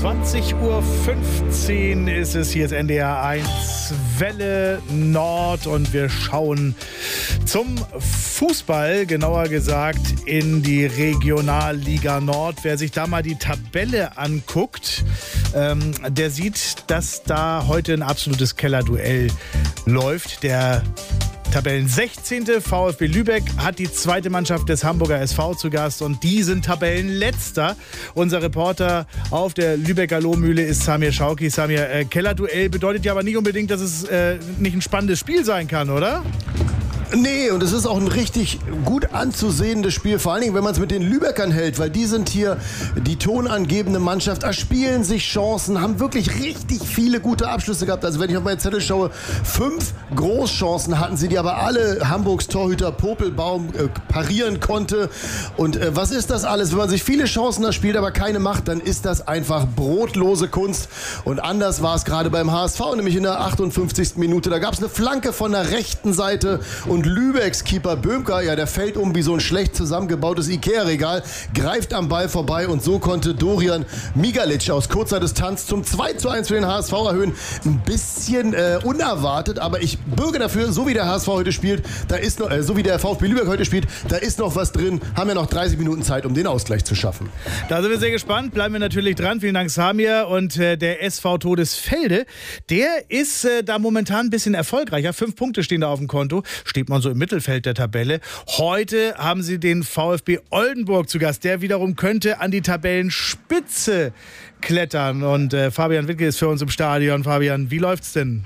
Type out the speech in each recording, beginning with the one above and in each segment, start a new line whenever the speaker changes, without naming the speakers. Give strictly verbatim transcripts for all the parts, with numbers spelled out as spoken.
zwanzig Uhr fünfzehn ist es, hier ist N D R eins Welle Nord und wir schauen zum Fußball, genauer gesagt in die Regionalliga Nord. Wer sich da mal die Tabelle anguckt, ähm, der sieht, dass da heute ein absolutes Kellerduell läuft. Der Tabellen sechzehnte VfB Lübeck hat die zweite Mannschaft des Hamburger S V zu Gast und die sind Tabellenletzter. Unser Reporter auf der Lübecker Lohmühle ist Samir Schauki. Samir, äh, Kellerduell bedeutet ja aber nicht unbedingt, dass es äh, nicht ein spannendes Spiel sein kann, oder?
Nee, und es ist auch ein richtig gut anzusehendes Spiel, vor allen Dingen, wenn man es mit den Lübeckern hält, weil die sind hier die tonangebende Mannschaft, erspielen sich Chancen, haben wirklich richtig viele gute Abschlüsse gehabt. Also wenn ich auf meinen Zettel schaue, fünf Großchancen hatten sie, die aber alle Hamburgs Torhüter Popelbaum äh, parieren konnte. Und äh, was ist das alles? Wenn man sich viele Chancen erspielt, aber keine macht, dann ist das einfach brotlose Kunst. Und anders war es gerade beim H S V, nämlich in der achtundfünfzigsten Minute. Da gab es eine Flanke von der rechten Seite und Lübecks Keeper Böhmker, ja, der fällt um wie so ein schlecht zusammengebautes Ikea-Regal, greift am Ball vorbei und so konnte Dorian Migalic aus kurzer Distanz zum zwei zu eins für den H S V erhöhen. Ein bisschen äh, unerwartet, aber ich bürge dafür, so wie der H S V heute spielt, da ist noch, äh, so wie der VfB Lübeck heute spielt, da ist noch was drin, haben ja noch dreißig Minuten Zeit, um den Ausgleich zu schaffen.
Da sind wir sehr gespannt, bleiben wir natürlich dran. Vielen Dank, Samir. Und äh, der S V Todesfelde, der ist äh, da momentan ein bisschen erfolgreicher. Fünf Punkte stehen da auf dem Konto, steht man so im Mittelfeld der Tabelle. Heute haben sie den VfB Oldenburg zu Gast. Der wiederum könnte an die Tabellenspitze klettern. Und äh, Fabian Wittke ist für uns im Stadion. Fabian, wie läuft's denn?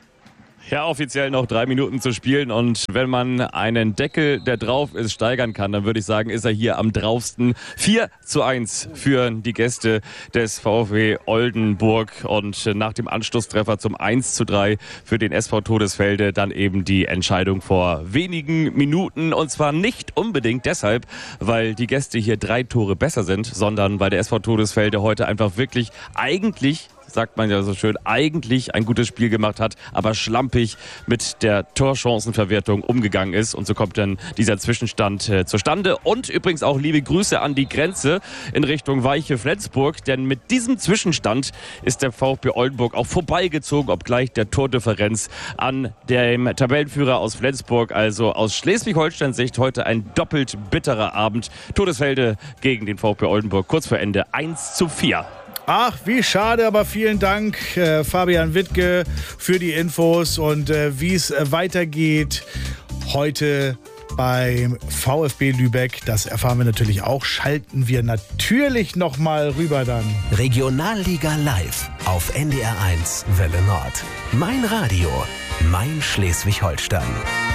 Ja, offiziell noch drei Minuten zu spielen und wenn man einen Deckel, der drauf ist, steigern kann, dann würde ich sagen, ist er hier am draufsten. vier zu eins führen die Gäste des VfB Oldenburg und nach dem Anschlusstreffer zum eins zu drei für den S V Todesfelde dann eben die Entscheidung vor wenigen Minuten und zwar nicht unbedingt deshalb, weil die Gäste hier drei Tore besser sind, sondern weil der S V Todesfelde heute einfach wirklich eigentlich, sagt man ja so schön, eigentlich ein gutes Spiel gemacht hat, aber schlampig mit der Torchancenverwertung umgegangen ist. Und so kommt dann dieser Zwischenstand äh, zustande. Und übrigens auch liebe Grüße an die Grenze in Richtung Weiche Flensburg, denn mit diesem Zwischenstand ist der VfB Oldenburg auch vorbeigezogen, obgleich der Tordifferenz an dem Tabellenführer aus Flensburg. Also aus Schleswig-Holsteins Sicht heute ein doppelt bitterer Abend. Todesfelde gegen den VfB Oldenburg, kurz vor Ende eins zu vier.
Ach, wie schade, aber vielen Dank, äh, Fabian Wittke, für die Infos und äh, wie es äh, weitergeht heute beim VfB Lübeck. Das erfahren wir natürlich auch. Schalten wir natürlich nochmal rüber dann.
Regionalliga live auf N D R eins Welle Nord. Mein Radio, mein Schleswig-Holstein.